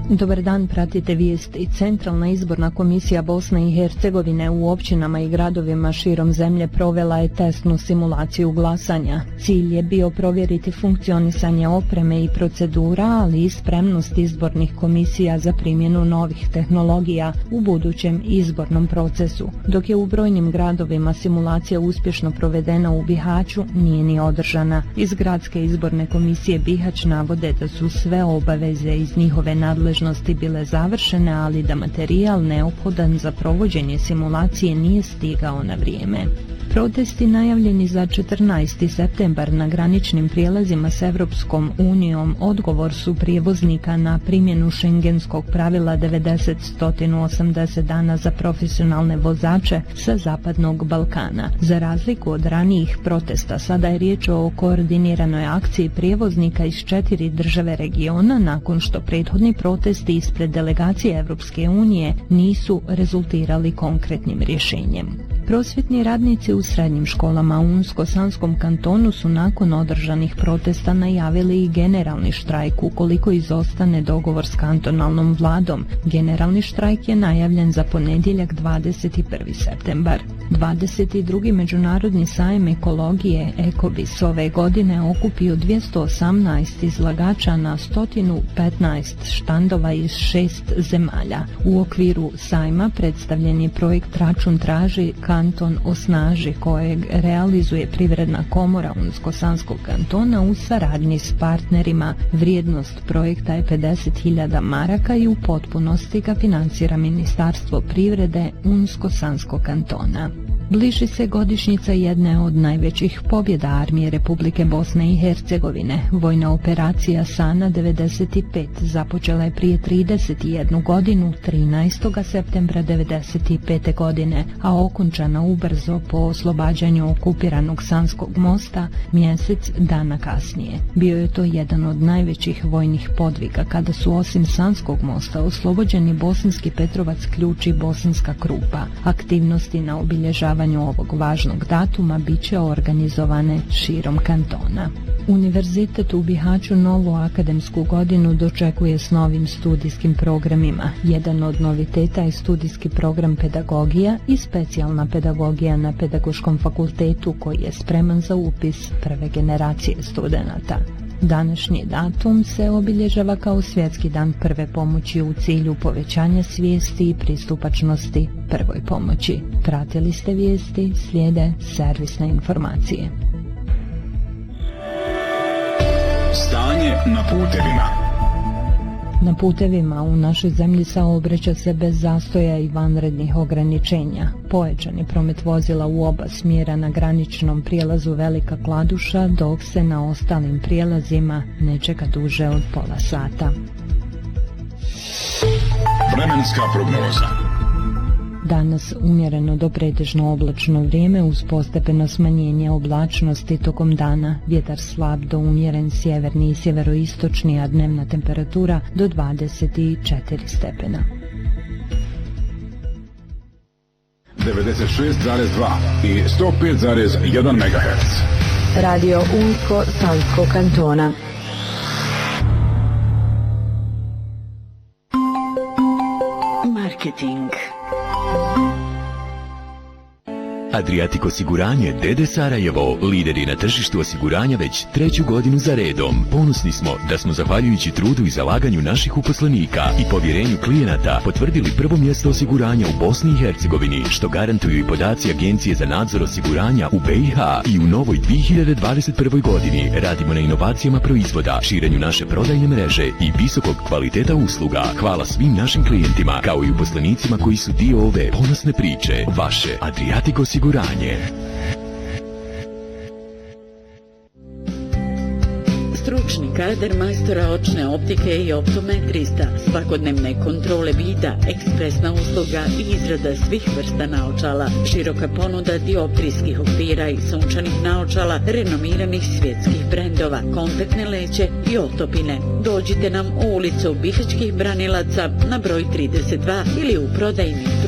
Dobar dan, pratite vijesti. Centralna izborna komisija Bosne i Hercegovine u općinama i gradovima širom zemlje provela je testnu simulaciju glasanja. Cilj je bio provjeriti funkcionisanje opreme i procedura, ali i spremnost izbornih komisija za primjenu novih tehnologija u budućem izbornom procesu. Dok je u brojnim gradovima simulacija uspješno provedena, u Bihaću nije ni održana. Iz gradske izborne komisije Bihać navode da su sve obaveze iz njihove nadležnosti bile završene, ali da materijal neophodan za provođenje simulacije nije stigao na vrijeme. Protesti najavljeni za 14. septembar na graničnim prijelazima s Evropskom unijom odgovor su prijevoznika na primjenu šengenskog pravila 90-180 dana za profesionalne vozače sa Zapadnog Balkana. Za razliku od ranijih protesta, sada je riječ o koordiniranoj akciji prijevoznika iz 4 države regiona nakon što prethodni protesti ispred delegacije Evropske unije nisu rezultirali konkretnim rješenjem. Prosvjetni radnici u srednjim školama u Unsko-Sanskom kantonu su nakon održanih protesta najavili i generalni štrajk ukoliko izostane dogovor s kantonalnom vladom. Generalni štrajk je najavljen za ponedjeljak 21. septembar. 22. međunarodni sajam ekologije Ekobis ove godine okupio 218 izlagača na 115 štandova iz 6 zemalja. U okviru sajma predstavljen je projekt Račun traži, kanton osnaži, kojeg realizuje Privredna komora Unsko-Sanskog kantona u saradnji s partnerima. Vrijednost projekta je 50.000 maraka i u potpunosti ga financira Ministarstvo privrede Unsko-Sanskog kantona. Bliži se godišnjica jedne od najvećih pobjeda armije Republike Bosne i Hercegovine. Vojna operacija Sana 95 započela je prije 31 godinu, 13. septembra 95. godine, a okončana ubrzo po oslobađanju okupiranog Sanskog mosta mjesec dana kasnije. Bio je to jedan od najvećih vojnih podviga kada su osim Sanskog mosta oslobođeni Bosanski Petrovac, Ključ i Bosanska Krupa. Aktivnosti na obilježavanju ovog važnog datuma bit će organizovane širom kantona. Univerzitet u Bihaću novu akademsku godinu dočekuje s novim studijskim programima. Jedan od noviteta je studijski program pedagogija i specijalna pedagogija na Pedagoškom fakultetu koji je spreman za upis prve generacije studenata. Današnji datum se obilježava kao Svjetski dan prve pomoći u cilju povećanja svijesti i pristupačnosti prvoj pomoći. Pratili ste vijesti, slijede servisne informacije. Stanje na putevima. Na putevima u našoj zemlji saobraća se bez zastoja i vanrednih ograničenja. Pojačan je promet vozila u oba smjera na graničnom prijelazu Velika Kladuša, dok se na ostalim prijelazima ne čeka duže od pola sata. Vremenska prognoza. Danas umjereno do pretežno oblačno vrijeme uz postepeno smanjenje oblačnosti tokom dana, vjetar slab do umjeren sjeverni i sjeveroistočni, a dnevna temperatura do 24 stepena. 96,2 i 105,1 MHz. Radio Unsko-Sanskog kantona. Marketing. Adriatic osiguranje D.D. Sarajevo, lideri na tržištu osiguranja već 3. godinu za redom. Ponosni smo da smo zahvaljujući trudu i zalaganju naših uposlenika i povjerenju klijenata potvrdili prvo mjesto osiguranja u Bosni i Hercegovini, što garantuju i podaci Agencije za nadzor osiguranja u BiH. I u novoj 2021. godini radimo na inovacijama proizvoda, širenju naše prodajne mreže i visokog kvaliteta usluga. Hvala svim našim klijentima, kao i uposlenicima koji su dio ove ponosne priče. Vaše Adriatic osiguranje. Stručni kadar majstora očne optike i optometrista, svakodnevne kontrole vida, ekspresna usluga i izrada svih vrsta naočala, široka ponuda dioptrijskih okvira i sunčanih naočala, renomiranih svjetskih brendova, kontaktne leće i otopine. Dođite nam u ulicu Bihaćkih Branilaca na broj 32 ili u prodajni